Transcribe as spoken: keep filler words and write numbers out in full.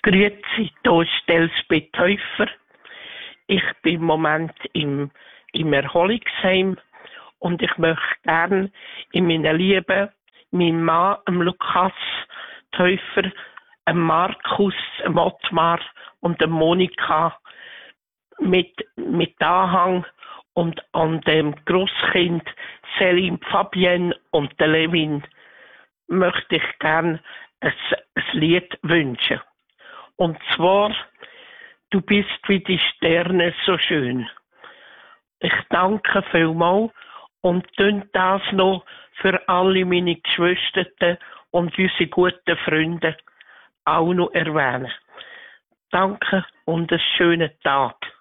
Grüezi, hier ist Elsbeth Täufer. Ich bin im Moment im, im Erholungsheim und ich möchte gerne in meinen Lieben, meinem Mann, dem Lukas Täufer, dem Markus, dem Ottmar und der Monika mit, mit Anhang und an dem Grosskind Selim, Fabienne und der Levin möchte ich gerne ein, ein Lied wünschen. Und zwar, du bist wie die Sterne so schön. Ich danke vielmals und tun das noch für alle meine Geschwister und unsere guten Freunde auch noch erwähnen. Danke und einen schönen Tag.